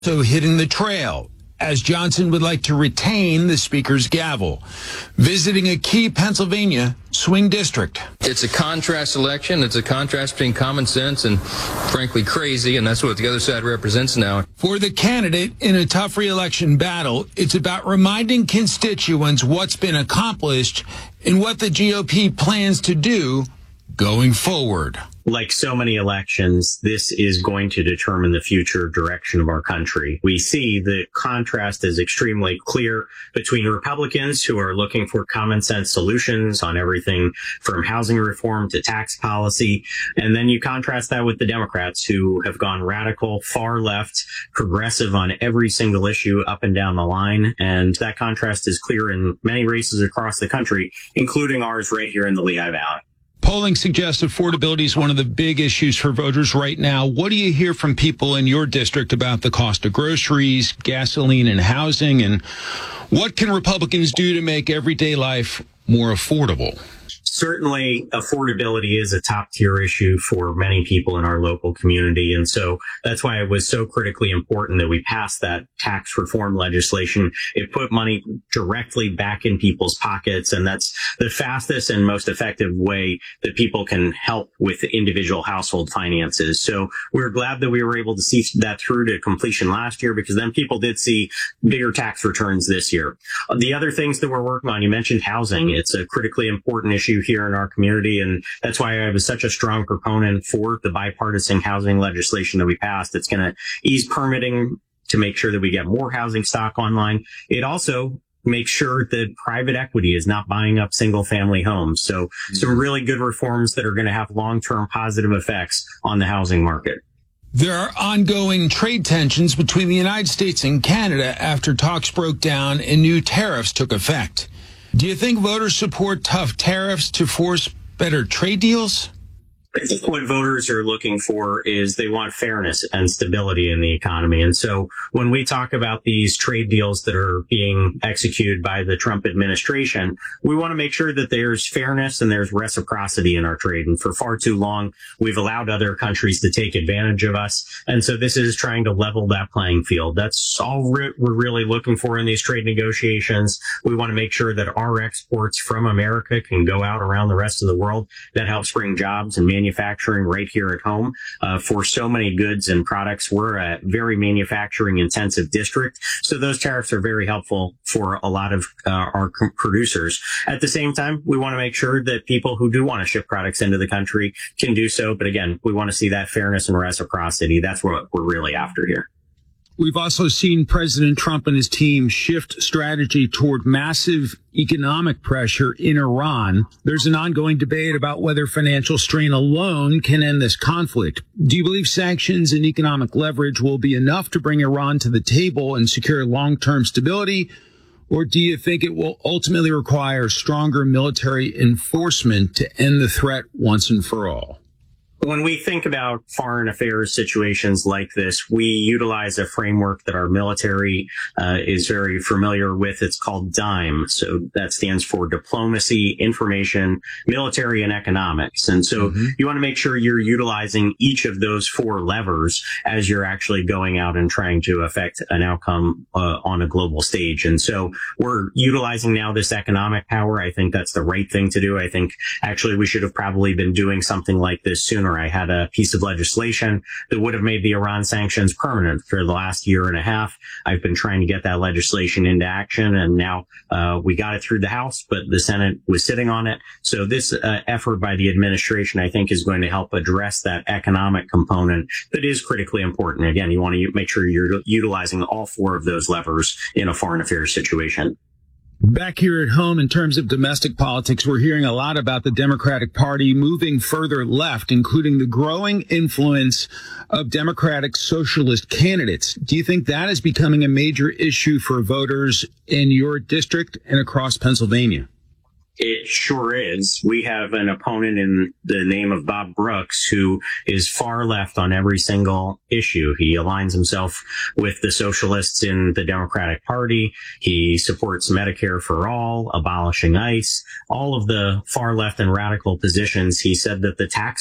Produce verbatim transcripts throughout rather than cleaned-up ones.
So hitting the trail, as Johnson would like to retain the speaker's gavel, visiting a key Pennsylvania swing district. It's a contrast election. It's a contrast between common sense and, frankly, crazy, and that's what the other side represents now. For the candidate in a tough re-election battle, it's about reminding constituents what's been accomplished and what the G O P plans to do going forward. Like so many elections, this is going to determine the future direction of our country. We see the contrast is extremely clear between Republicans who are looking for common sense solutions on everything from housing reform to tax policy. And then you contrast that with the Democrats who have gone radical, far left, progressive on every single issue up and down the line. And that contrast is clear in many races across the country, including ours right here in the Lehigh Valley. Polling suggests affordability is one of the big issues for voters right now. What do you hear from people in your district about the cost of groceries, gasoline, and housing? And what can Republicans do to make everyday life more affordable? Certainly, affordability is a top tier issue for many people in our local community. And so that's why it was so critically important that we passed that tax reform legislation. It put money directly back in people's pockets. And that's the fastest and most effective way that people can help with individual household finances. So we're glad that we were able to see that through to completion last year, because then people did see bigger tax returns this year. The other things that we're working on, you mentioned housing. It's a critically important issue here in our community. And that's why I was such a strong proponent for the bipartisan housing legislation that we passed. It's going to ease permitting to make sure that we get more housing stock online. It also makes sure that private equity is not buying up single family homes. So some really good reforms that are going to have long-term positive effects on the housing market. There are ongoing trade tensions between the United States and Canada after talks broke down and new tariffs took effect. Do you think voters support tough tariffs to force better trade deals? I think what voters are looking for is they want fairness and stability in the economy. And so when we talk about these trade deals that are being executed by the Trump administration, we want to make sure that there's fairness and there's reciprocity in our trade. And for far too long, we've allowed other countries to take advantage of us. And so this is trying to level that playing field. That's all re- we're really looking for in these trade negotiations. We want to make sure that our exports from America can go out around the rest of the world. That helps bring jobs and manufacturing right here at home. Uh, for so many goods and products, we're a very manufacturing intensive district. So those tariffs are very helpful for a lot of uh, our com- producers. At the same time, we want to make sure that people who do want to ship products into the country can do so. But again, we want to see that fairness and reciprocity. That's what we're really after here. We've also seen President Trump and his team shift strategy toward massive economic pressure in Iran. There's an ongoing debate about whether financial strain alone can end this conflict. Do you believe sanctions and economic leverage will be enough to bring Iran to the table and secure long-term stability? Or do you think it will ultimately require stronger military enforcement to end the threat once and for all? When we think about foreign affairs situations like this, we utilize a framework that our military uh, is very familiar with. It's called DIME. So that stands for diplomacy, information, military, and economics. And so mm-hmm. you want to make sure you're utilizing each of those four levers as you're actually going out and trying to affect an outcome uh, on a global stage. And so we're utilizing now this economic power. I think that's the right thing to do. I think actually we should have probably been doing something like this sooner. I had a piece of legislation that would have made the Iran sanctions permanent for the last year and a half. I've been trying to get that legislation into action, and now uh, we got it through the House, but the Senate was sitting on it. So this uh, effort by the administration, I think, is going to help address that economic component that is critically important. Again, you want to make sure you're utilizing all four of those levers in a foreign affairs situation. Back here at home, in terms of domestic politics, we're hearing a lot about the Democratic Party moving further left, including the growing influence of Democratic socialist candidates. Do you think that is becoming a major issue for voters in your district and across Pennsylvania? It sure is. We have an opponent in the name of Bob Brooks who is far left on every single issue. He aligns himself with the socialists in the Democratic Party. He supports Medicare for all, abolishing ICE, all of the far left and radical positions. He said that the tax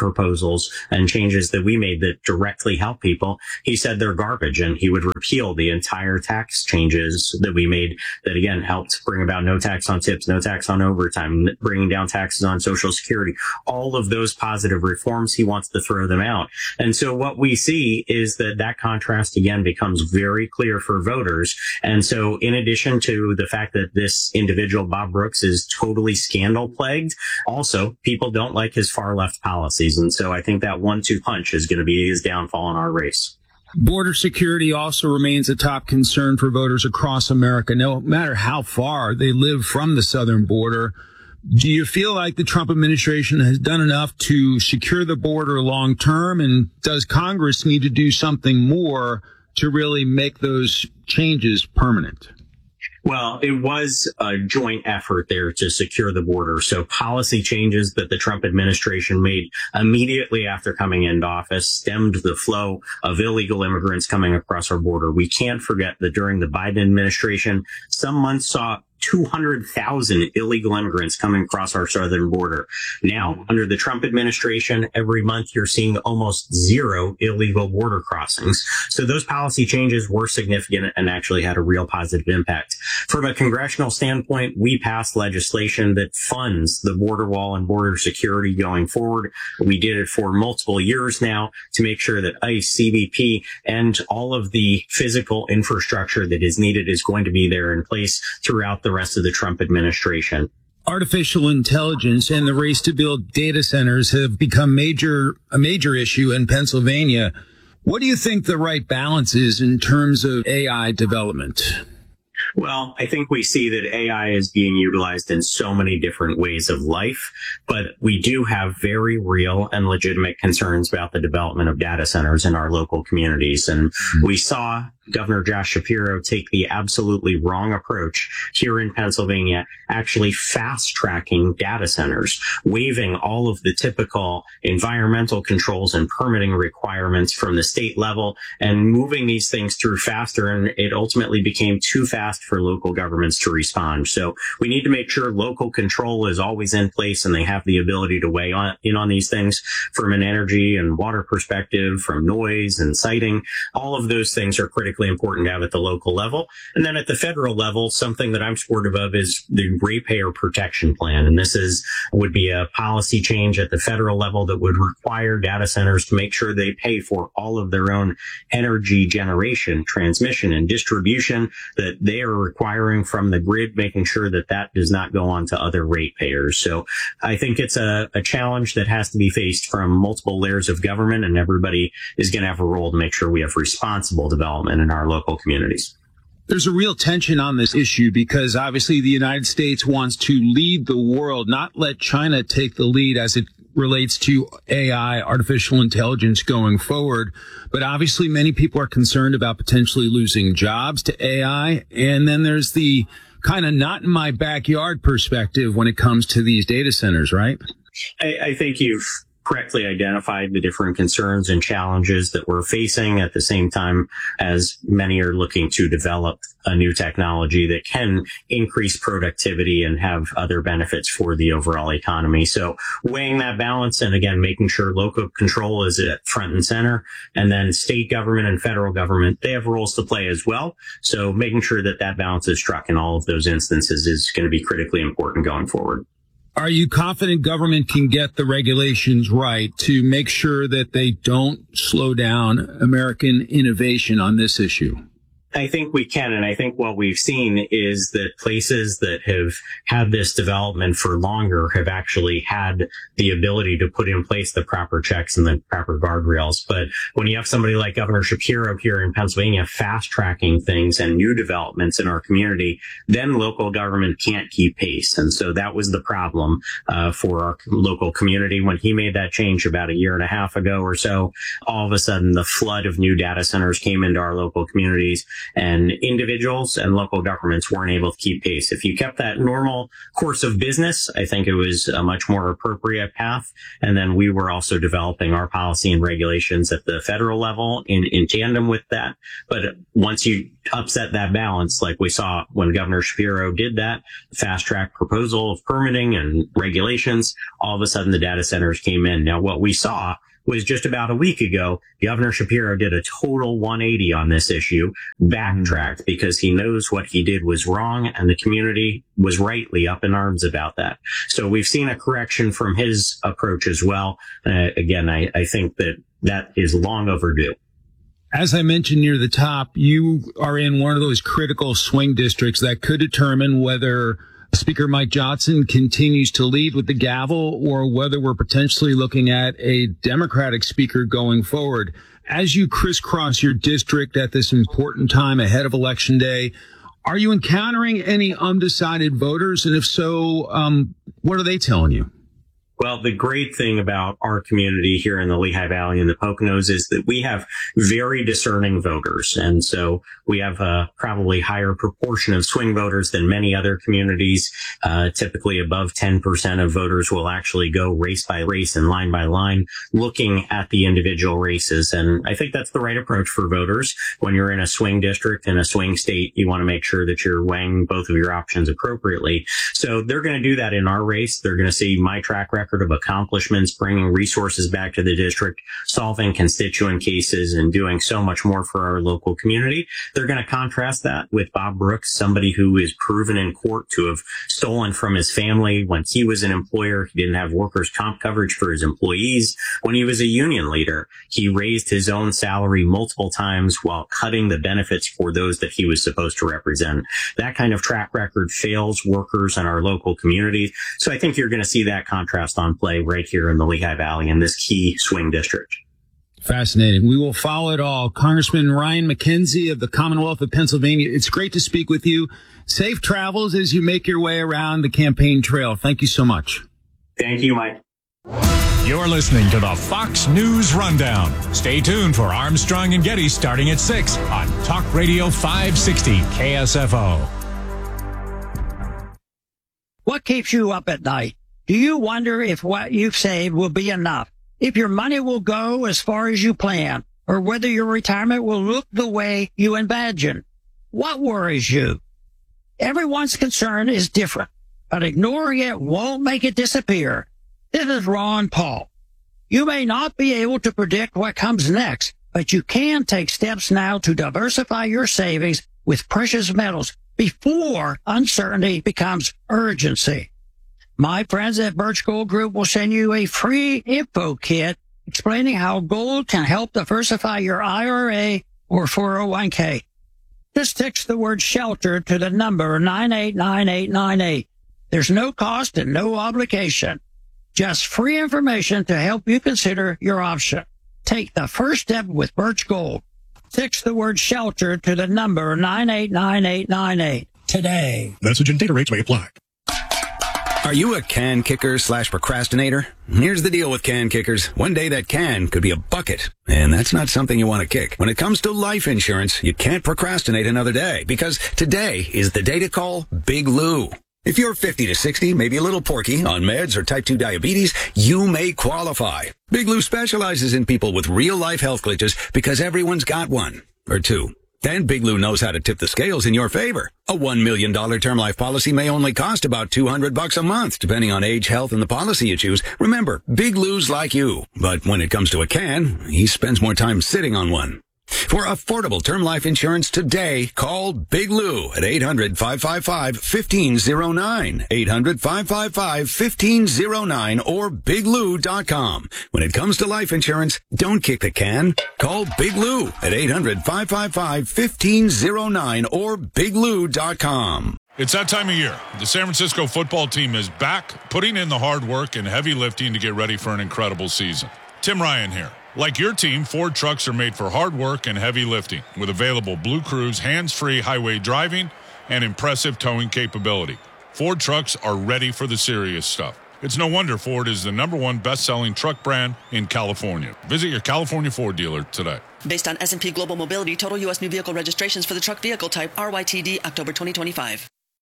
proposals and changes that we made that directly help people, he said they're garbage, and he would repeal the entire tax changes that we made that, again, helped bring about no tax on tips, no tax on overtime, bringing down taxes on Social Security. All of those positive reforms, he wants to throw them out. And so what we see is that that contrast, again, becomes very clear for voters. And so in addition to the fact that this individual, Bob Brooks, is totally scandal plagued, also people don't like his far left policies. And so I think that one two punch is going to be his downfall in our race. Border security also remains a top concern for voters across America, no matter how far they live from the southern border. Do you feel like the Trump administration has done enough to secure the border long term? And does Congress need to do something more to really make those changes permanent? Well, it was a joint effort there to secure the border. So policy changes that the Trump administration made immediately after coming into office stemmed the flow of illegal immigrants coming across our border. We can't forget that during the Biden administration, some months saw two hundred thousand illegal immigrants coming across our southern border. Now, under the Trump administration, every month you're seeing almost zero illegal border crossings. So those policy changes were significant and actually had a real positive impact. From a congressional standpoint, we passed legislation that funds the border wall and border security going forward. We did it for multiple years now to make sure that ICE, C B P, and all of the physical infrastructure that is needed is going to be there in place throughout the rest of the Trump administration. Artificial intelligence and the race to build data centers have become major a major issue in Pennsylvania. What do you think the right balance is in terms of A I development? Well, I think we see that A I is being utilized in so many different ways of life, but we do have very real and legitimate concerns about the development of data centers in our local communities. And mm-hmm. we saw Governor Josh Shapiro take the absolutely wrong approach here in Pennsylvania, actually fast-tracking data centers, waiving all of the typical environmental controls and permitting requirements from the state level and moving these things through faster. And it ultimately became too fast for local governments to respond. So we need to make sure local control is always in place and they have the ability to weigh on, in on these things from an energy and water perspective, from noise and siting. All of those things are critical important to have at the local level. And then at the federal level, something that I'm supportive of is the ratepayer protection plan. And this is would be a policy change at the federal level that would require data centers to make sure they pay for all of their own energy generation, transmission, and distribution that they are requiring from the grid, making sure that that does not go on to other ratepayers. So I think it's a, a challenge that has to be faced from multiple layers of government, and everybody is going to have a role to make sure we have responsible development in our local communities. There's a real tension on this issue because obviously the United States wants to lead the world, not let China take the lead as it relates to A I, artificial intelligence going forward. But obviously many people are concerned about potentially losing jobs to A I. And then there's the kind of not in my backyard perspective when it comes to these data centers, right? I, I think you've correctly identified the different concerns and challenges that we're facing at the same time as many are looking to develop a new technology that can increase productivity and have other benefits for the overall economy. So weighing that balance and, again, making sure local control is at front and center, and then state government and federal government, they have roles to play as well. So making sure that that balance is struck in all of those instances is going to be critically important going forward. Are you confident government can get the regulations right to make sure that they don't slow down American innovation on this issue? I think we can. And I think what we've seen is that places that have had this development for longer have actually had the ability to put in place the proper checks and the proper guardrails. But when you have somebody like Governor Shapiro here in Pennsylvania fast tracking things and new developments in our community, then local government can't keep pace. And so that was the problem uh, for our local community. When he made that change about a year and a half ago or so, all of a sudden the flood of new data centers came into our local communities. and individuals and local governments weren't able to keep pace. If you kept that normal course of business, I think it was a much more appropriate path. And then we were also developing our policy and regulations at the federal level in, in tandem with that. But once you upset that balance, like we saw when Governor Shapiro did that, fast track proposal of permitting and regulations, all of a sudden the data centers came in. Now, what we saw was just about a week ago, Governor Shapiro did a total one eighty on this issue, backtracked because he knows what he did was wrong and the community was rightly up in arms about that. So we've seen a correction from his approach as well. Uh, again, I, I think that that is long overdue. As I mentioned near the top, you are in one of those critical swing districts that could determine whether Speaker Mike Johnson continues to lead with the gavel or whether we're potentially looking at a Democratic speaker going forward. As you crisscross your district at this important time ahead of Election Day, are you encountering any undecided voters? And if so, um, what are they telling you? Well, the great thing about our community here in the Lehigh Valley and the Poconos is that we have very discerning voters. And so we have a probably higher proportion of swing voters than many other communities. Uh, typically above ten percent of voters will actually go race by race and line by line looking at the individual races. And I think that's the right approach for voters. When you're in a swing district in a swing state, you want to make sure that you're weighing both of your options appropriately. So they're going to do that in our race. They're going to see my track record of accomplishments, bringing resources back to the district, solving constituent cases, and doing so much more for our local community. They're going to contrast that with Bob Brooks, somebody who is proven in court to have stolen from his family. When he was an employer, he didn't have workers' comp coverage for his employees. When he was a union leader, he raised his own salary multiple times while cutting the benefits for those that he was supposed to represent. That kind of track record fails workers in our local communities. So I think you're going to see that contrast on play right here in the Lehigh Valley in this key swing district. Fascinating. We will follow it all. Congressman Ryan McKenzie of the Commonwealth of Pennsylvania, it's great to speak with you. Safe travels as you make your way around the campaign trail. Thank you so much. Thank you, Mike. You're listening to the Fox News Rundown. Stay tuned for Armstrong and Getty starting at six on Talk Radio five sixty K S F O. What keeps you up at night? Do you wonder if what you've saved will be enough? If your money will go as far as you plan? Or whether your retirement will look the way you imagine? What worries you? Everyone's concern is different, but ignoring it won't make it disappear. This is Ron Paul. You may not be able to predict what comes next, but you can take steps now to diversify your savings with precious metals before uncertainty becomes urgency. My friends at Birch Gold Group will send you a free info kit explaining how gold can help diversify your I R A or four oh one k. Just text the word shelter to the number nine eight nine eight nine eight. There's no cost and no obligation. Just free information to help you consider your option. Take the first step with Birch Gold. Text the word shelter to the number nine eight nine eight nine eight today. Message and data rates may apply. Are you a can kicker slash procrastinator? Here's the deal with can kickers. One day that can could be a bucket, and that's not something you want to kick. When it comes to life insurance, you can't procrastinate another day, because today is the day to call Big Lou. If you're fifty to sixty, maybe a little porky, on meds or type two diabetes, you may qualify. Big Lou specializes in people with real-life health glitches because everyone's got one or two. And Big Lou knows how to tip the scales in your favor. A one million dollars term life policy may only cost about two hundred bucks a month, depending on age, health, and the policy you choose. Remember, Big Lou's like you. But when it comes to a can, he spends more time sitting on one. For affordable term life insurance today, call Big Lou at eight hundred, five five five, one five zero nine, eight hundred, five five five, one five zero nine, or big lou dot com. When it comes to life insurance, don't kick the can. Call Big Lou at eight hundred, five five five, one five zero nine or big lou dot com. It's that time of year. The San Francisco football team is back, putting in the hard work and heavy lifting to get ready for an incredible season. Tim Ryan here. Like your team, Ford trucks are made for hard work and heavy lifting with available Blue Cruise hands-free highway driving and impressive towing capability. Ford trucks are ready for the serious stuff. It's no wonder Ford is the number one best-selling truck brand in California. Visit your California Ford dealer today. Based on S and P Global Mobility, total U S new vehicle registrations for the truck vehicle type R Y T D October twenty twenty-five.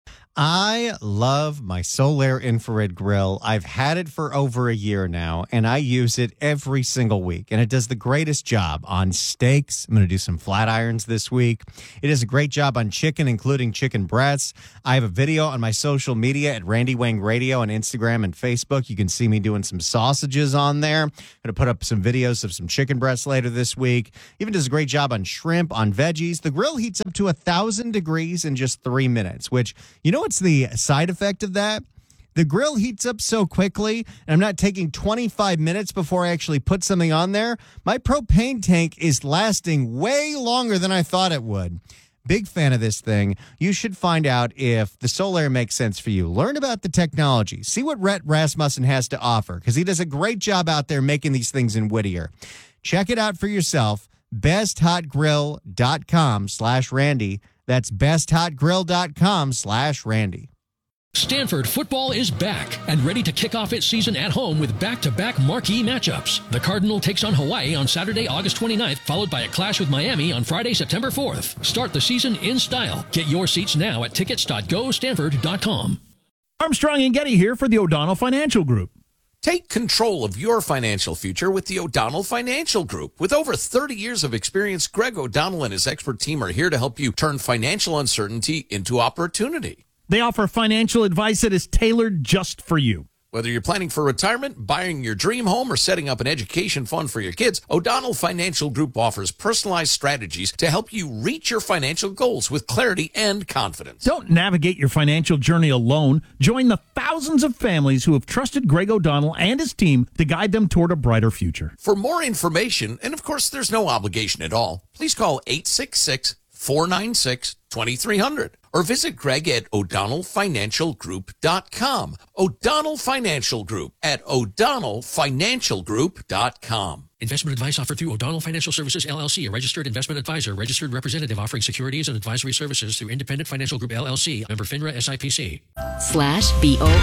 I love my Solaire infrared grill. I've had it for over a year now, and I use it every single week, and it does the greatest job on steaks. I'm going to do some flat irons this week. It does a great job on chicken, including chicken breasts. I have a video on my social media at Randy Wang Radio on Instagram and Facebook. You can see me doing some sausages on there. I'm going to put up some videos of some chicken breasts later this week. Even does a great job on shrimp, on veggies. The grill heats up to one thousand degrees in just three minutes, which, you know, what's the side effect of that? The grill heats up so quickly, and I'm not taking twenty-five minutes before I actually put something on there. My propane tank is lasting way longer than I thought it would. Big fan of this thing. You should find out if the Solaire makes sense for you. Learn about the technology. See what Rhett Rasmussen has to offer, because he does a great job out there making these things in Whittier. Check it out for yourself. best hot grill dot com slash Randy. That's best hot grill dot com slash Randy. Stanford football is back and ready to kick off its season at home with back-to-back marquee matchups. The Cardinal takes on Hawaii on Saturday, August twenty-ninth, followed by a clash with Miami on Friday, September fourth. Start the season in style. Get your seats now at tickets dot go stanford dot com. Armstrong and Getty here for the O'Donnell Financial Group. Take control of your financial future with the O'Donnell Financial Group. With over thirty years of experience, Greg O'Donnell and his expert team are here to help you turn financial uncertainty into opportunity. They offer financial advice that is tailored just for you. Whether you're planning for retirement, buying your dream home, or setting up an education fund for your kids, O'Donnell Financial Group offers personalized strategies to help you reach your financial goals with clarity and confidence. Don't navigate your financial journey alone. Join the thousands of families who have trusted Greg O'Donnell and his team to guide them toward a brighter future. For more information, and of course there's no obligation at all, please call eight six six, four nine six, two three zero zero or visit Greg at O'Donnell Financial Group dot com. O'Donnell Financial Group at O'Donnell Financial Group dot com. Investment advice offered through O'Donnell Financial Services, L L C, a registered investment advisor, registered representative offering securities and advisory services through Independent Financial Group, L L C, member FINRA S I P C. Slash B O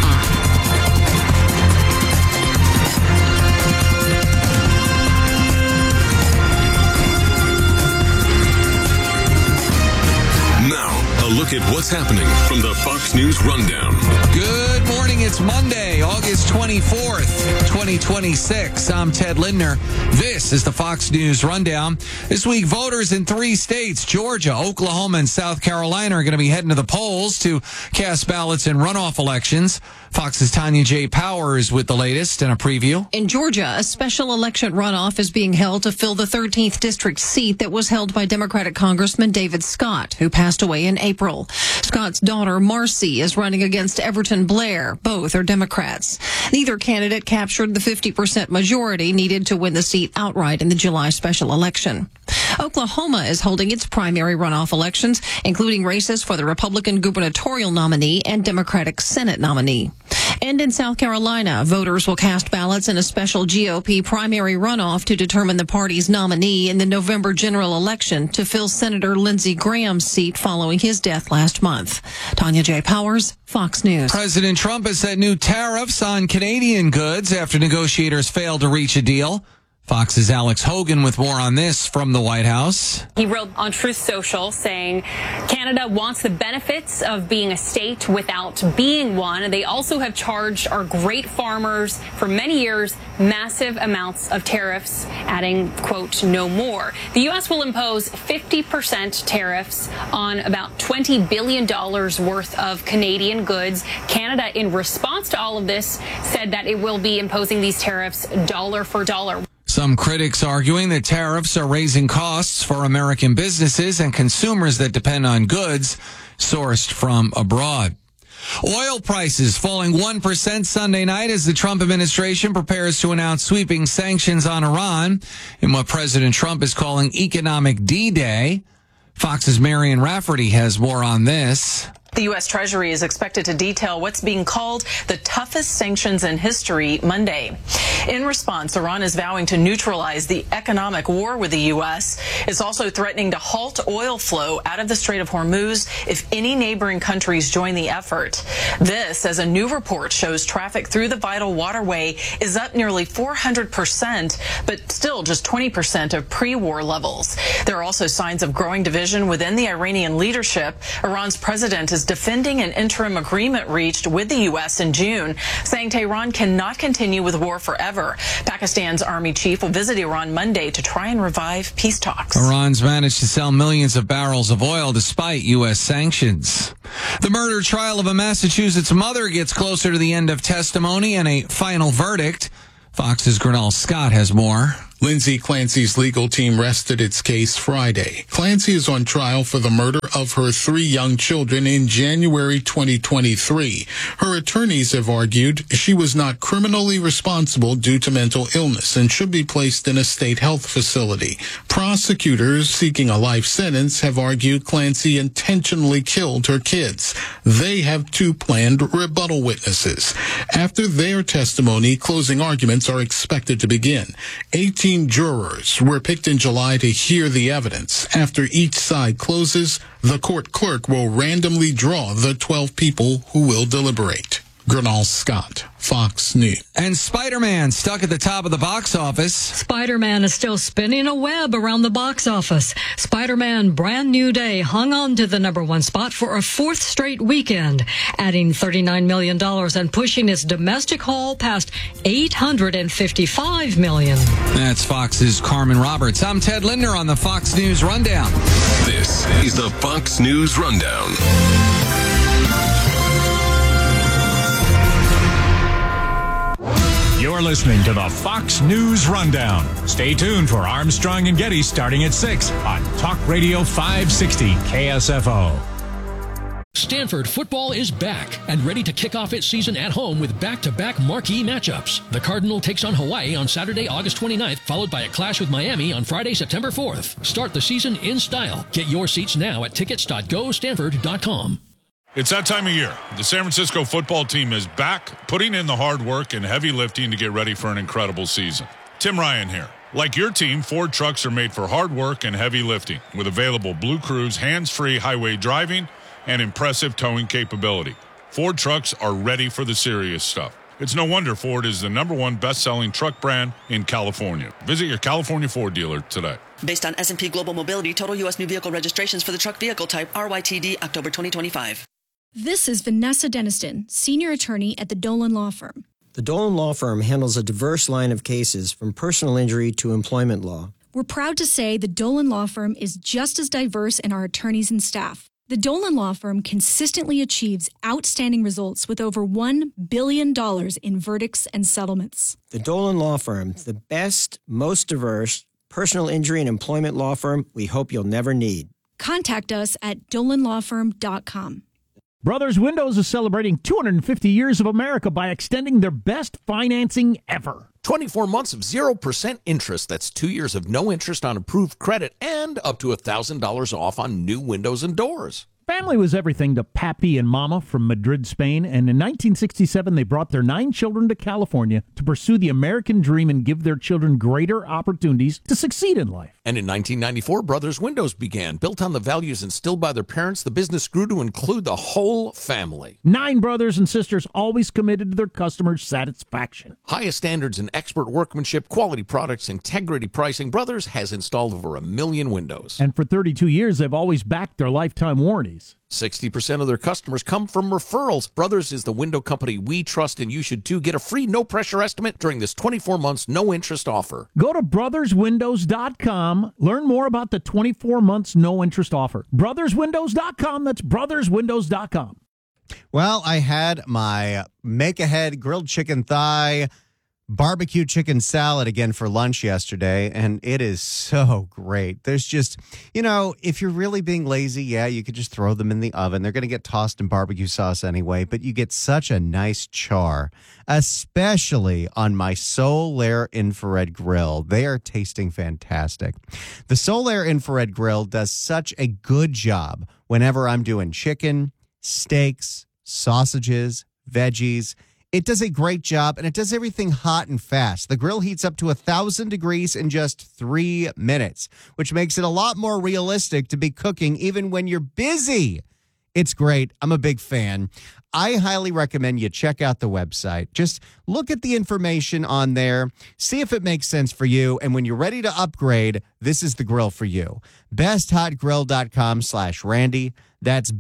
I. Now, a look at what's happening from the Fox News Rundown. Good morning. It's Monday, August twenty-fourth, twenty twenty-six. I'm Ted Lindner. This is the Fox News Rundown. This week, voters in three states, Georgia, Oklahoma, and South Carolina, are going to be heading to the polls to cast ballots in runoff elections. Fox's Tanya J. Powers with the latest and a preview. In Georgia, a special election runoff is being held to fill the thirteenth district seat that was held by Democratic Congressman David Scott, who passed away in April. Scott's daughter, Marcy, is running against Everton Blair. Both are Democrats. Neither candidate captured the fifty percent majority needed to win the seat outright in the July special election. Oklahoma is holding its primary runoff elections, including races for the Republican gubernatorial nominee and Democratic Senate nominee. And in South Carolina, voters will cast ballots in a special G O P primary runoff to determine the party's nominee in the November general election to fill Senator Lindsey Graham's seat following his death last month. Tanya J. Powers, Fox News. President Trump has set new tariffs on Canadian goods after negotiators failed to reach a deal. Fox's Alex Hogan with more on this from the White House. He wrote on Truth Social saying Canada wants the benefits of being a state without being one. They also have charged our great farmers for many years massive amounts of tariffs, adding, quote, no more. The U S will impose fifty percent tariffs on about twenty billion dollars worth of Canadian goods. Canada, in response to all of this, said that it will be imposing these tariffs dollar for dollar. Some critics arguing that tariffs are raising costs for American businesses and consumers that depend on goods sourced from abroad. Oil prices falling one percent Sunday night as the Trump administration prepares to announce sweeping sanctions on Iran in what President Trump is calling Economic D-Day. Fox's Marion Rafferty has more on this. The U S Treasury is expected to detail what's being called the toughest sanctions in history Monday. In response, Iran is vowing to neutralize the economic war with the U S. It's also threatening to halt oil flow out of the Strait of Hormuz if any neighboring countries join the effort. This, as a new report shows, traffic through the vital waterway is up nearly four hundred percent, but still just twenty percent of pre-war levels. There are also signs of growing division within the Iranian leadership. Iran's president is defending an interim agreement reached with the U S in June, saying Tehran cannot continue with war forever. Pakistan's army chief will visit Iran Monday to try and revive peace talks. Iran's managed to sell millions of barrels of oil despite U S sanctions. The murder trial of a Massachusetts mother gets closer to the end of testimony and a final verdict. Fox's Grinnell Scott has more. Lindsay Clancy's legal team rested its case Friday. Clancy is on trial for the murder of her three young children in January twenty twenty-three. Her attorneys have argued she was not criminally responsible due to mental illness and should be placed in a state health facility. Prosecutors seeking a life sentence have argued Clancy intentionally killed her kids. They have two planned rebuttal witnesses. After their testimony, closing arguments are expected to begin. eighteen jurors were picked in July to hear the evidence. After each side closes, the court clerk will randomly draw the twelve people who will deliberate. Grinnell Scott, Fox News. And Spider-Man stuck at the top of the box office. Spider-Man is still spinning a web around the box office. Spider-Man Brand New Day hung on to the number one spot for a fourth straight weekend, adding thirty-nine million dollars and pushing its domestic haul past eight hundred fifty-five million dollars. That's Fox's Carmen Roberts. I'm Ted Linder on the Fox News Rundown. This is the Fox News Rundown. You're listening to the Fox News Rundown. Stay tuned for Armstrong and Getty starting at six on Talk Radio five sixty K S F O. Stanford football is back and ready to kick off its season at home with back-to-back marquee matchups. The Cardinal takes on Hawaii on Saturday, August twenty-ninth, followed by a clash with Miami on Friday, September fourth. Start the season in style. Get your seats now at tickets dot go stanford dot com. It's that time of year. The San Francisco football team is back, putting in the hard work and heavy lifting to get ready for an incredible season. Tim Ryan here. Like your team, Ford trucks are made for hard work and heavy lifting, with available Blue Cruise hands-free highway driving and impressive towing capability. Ford trucks are ready for the serious stuff. It's no wonder Ford is the number one best-selling truck brand in California. Visit your California Ford dealer today. Based on S and P Global Mobility, total U S new vehicle registrations for the truck vehicle type R Y T D October twenty twenty-five. This is Vanessa Deniston, senior attorney at the Dolan Law Firm. The Dolan Law Firm handles a diverse line of cases from personal injury to employment law. We're proud to say the Dolan Law Firm is just as diverse in our attorneys and staff. The Dolan Law Firm consistently achieves outstanding results with over one billion dollars in verdicts and settlements. The Dolan Law Firm, the best, most diverse personal injury and employment law firm we hope you'll never need. Contact us at dolan law firm dot com. Brothers Windows is celebrating two hundred fifty years of America by extending their best financing ever. twenty-four months of zero percent interest. That's two years of no interest on approved credit and up to one thousand dollars off on new windows and doors. Family was everything to Pappy and Mama from Madrid, Spain, and in nineteen sixty-seven they brought their nine children to California to pursue the American dream and give their children greater opportunities to succeed in life. And in nineteen ninety-four, Brothers Windows began. Built on the values instilled by their parents, the business grew to include the whole family. Nine brothers and sisters always committed to their customers' satisfaction. Highest standards in expert workmanship, quality products, integrity pricing. Brothers has installed over a million windows. And for thirty-two years, they've always backed their lifetime warranties. sixty percent of their customers come from referrals. Brothers is the window company we trust, and you should too. Get a free no-pressure estimate during this twenty-four months no-interest offer. Go to brothers windows dot com. Learn more about the twenty-four months no-interest offer. brothers windows dot com. That's brothers windows dot com. Well, I had my make-ahead grilled chicken thigh barbecue chicken salad again for lunch yesterday, and it is so great. There's just, you know, if you're really being lazy, yeah, you could just throw them in the oven. They're going to get tossed in barbecue sauce anyway, but you get such a nice char, especially on my Solaire infrared grill. They are tasting fantastic. The Solaire infrared grill does such a good job whenever I'm doing chicken, steaks, sausages, veggies. It does a great job, and it does everything hot and fast. The grill heats up to one thousand degrees in just three minutes, which makes it a lot more realistic to be cooking even when you're busy. It's great. I'm a big fan. I highly recommend you check out the website. Just look at the information on there, see if it makes sense for you, and when you're ready to upgrade, this is the grill for you. besthotgrill.com slash Randy. That's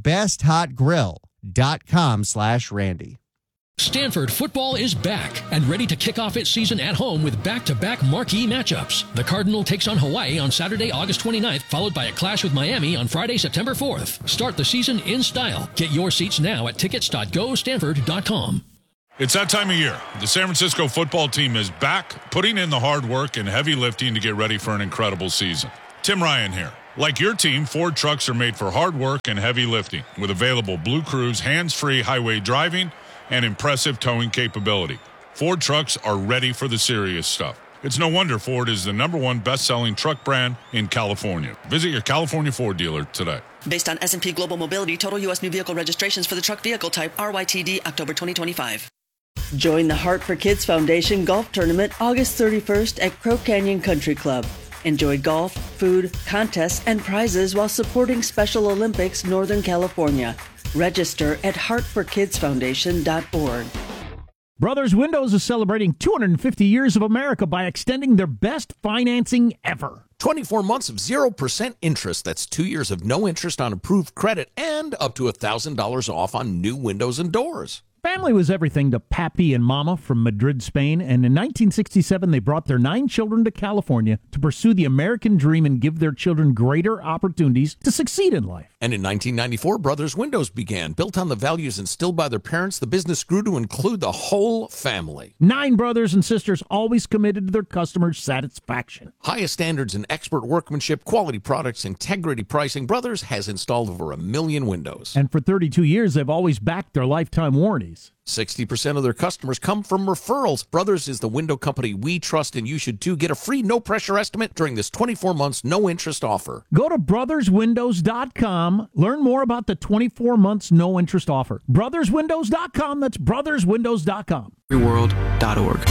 besthotgrill.com slash Randy. Stanford football is back and ready to kick off its season at home with back-to-back marquee matchups. The Cardinal takes on Hawaii on Saturday, August twenty-ninth, followed by a clash with Miami on Friday, September fourth. Start the season in style. Get your seats now at tickets dot go stanford dot com. It's that time of year. The San Francisco football team is back, putting in the hard work and heavy lifting to get ready for an incredible season. Tim Ryan here. Like your team, Ford trucks are made for hard work and heavy lifting with available Blue Cruise hands-free highway driving and impressive towing capability. Ford trucks are ready for the serious stuff. It's no wonder Ford is the number one best-selling truck brand in California. Visit your California Ford dealer today. Based on S and P Global Mobility, total U S new vehicle registrations for the truck vehicle type R Y T D October twenty twenty-five. Join the Heart for Kids Foundation Golf Tournament August thirty-first at Crow Canyon Country Club. Enjoy golf, food, contests, and prizes while supporting Special Olympics Northern California. Register at heart for kids foundation dot org. Brothers Windows is celebrating two hundred fifty years of America by extending their best financing ever. twenty-four months of zero percent interest. That's two years of no interest on approved credit and up to one thousand dollars off on new windows and doors. Family was everything to Pappy and Mama from Madrid, Spain, and in nineteen sixty-seven they brought their nine children to California to pursue the American dream and give their children greater opportunities to succeed in life. And in nineteen ninety-four, Brothers Windows began. Built on the values instilled by their parents, the business grew to include the whole family. Nine brothers and sisters always committed to their customers' satisfaction. Highest standards in expert workmanship, quality products, integrity pricing. Brothers has installed over a million windows. And for thirty-two years, they've always backed their lifetime warranties. sixty percent of their customers come from referrals. Brothers is the window company we trust, and you should too. Get a free no-pressure estimate during this twenty-four months no-interest offer. Go to brothers windows dot com. Learn more about the twenty-four months no-interest offer. brothers windows dot com. That's brothers windows dot com. free world dot org.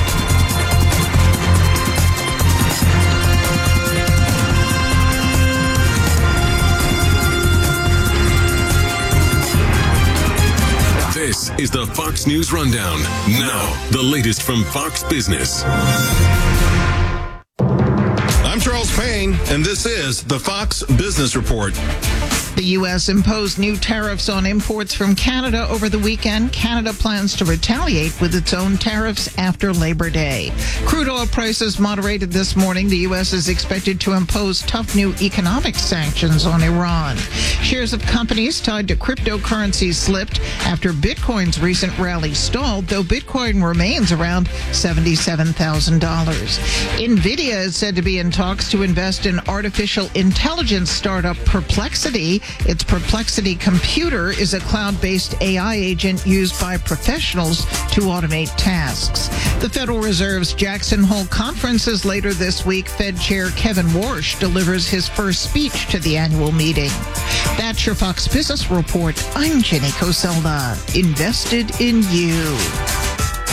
This is the Fox News Rundown. Now, the latest from Fox Business. I'm Charles Payne, and this is the Fox Business Report. The U S imposed new tariffs on imports from Canada over the weekend. Canada plans to retaliate with its own tariffs after Labor Day. Crude oil prices moderated this morning. The U S is expected to impose tough new economic sanctions on Iran. Shares of companies tied to cryptocurrencies slipped after Bitcoin's recent rally stalled, though Bitcoin remains around seventy-seven thousand dollars. NVIDIA is said to be in talks to invest in artificial intelligence startup Perplexity. Its Perplexity computer is a cloud-based A I agent used by professionals to automate tasks. The Federal Reserve's Jackson Hole conference is later this week. Fed Chair Kevin Warsh delivers his first speech to the annual meeting. That's your Fox Business Report. I'm Jenny Coselda. Invested in you.